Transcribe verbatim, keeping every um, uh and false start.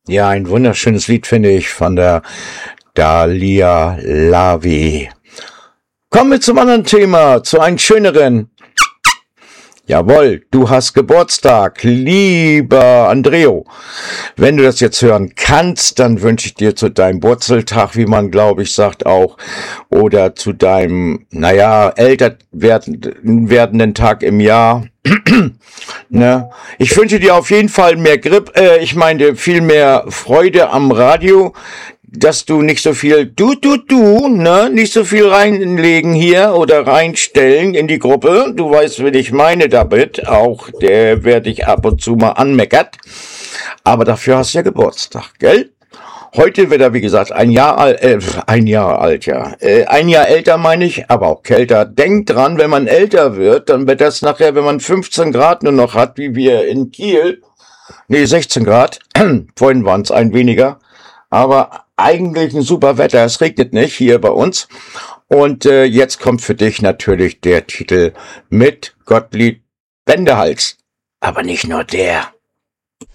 Ja, ein wunderschönes Lied, finde ich, von der Dalia Lavi. Kommen wir zum anderen Thema, zu einem schöneren. Jawohl, du hast Geburtstag, lieber Andreo. Wenn du das jetzt hören kannst, dann wünsche ich dir zu deinem Wurzeltag, wie man, glaube ich, sagt auch, oder zu deinem, naja, älter werden, werdenden Tag im Jahr. Ne? Ich wünsche dir auf jeden Fall mehr Grip, äh, ich meine viel mehr Freude am Radio, dass du nicht so viel du, du, du, ne, nicht so viel reinlegen hier oder reinstellen in die Gruppe. Du weißt, wen ich meine damit. Auch der werde ich ab und zu mal anmeckert. Aber dafür hast du ja Geburtstag, gell? Heute wird er, wie gesagt, ein Jahr alt, äh, ein Jahr alt, ja. Äh, ein Jahr älter meine ich, aber auch kälter. Denk dran, wenn man älter wird, dann wird das nachher, wenn man fünfzehn Grad nur noch hat, wie wir in Kiel, nee, sechzehn Grad, vorhin waren es ein weniger, aber eigentlich ein super Wetter, es regnet nicht hier bei uns. Und äh, jetzt kommt für dich natürlich der Titel mit Gottlieb Wendehals. Aber nicht nur der.